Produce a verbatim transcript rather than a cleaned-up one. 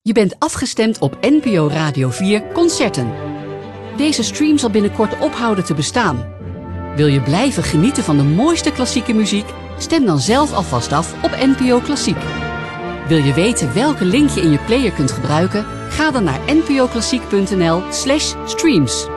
Je bent afgestemd op N P O Radio vier Concerten. Deze stream zal binnenkort ophouden te bestaan. Wil je blijven genieten van de mooiste klassieke muziek? Stem dan zelf alvast af op N P O Klassiek. Wil je weten welke link je in je player kunt gebruiken? Ga dan naar n p o klassiek punt n l slash streams.